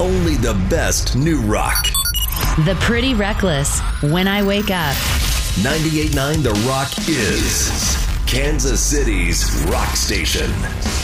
only the best new rock. The Pretty Reckless, When I Wake Up. 98.9 The Rock is Kansas City's rock station.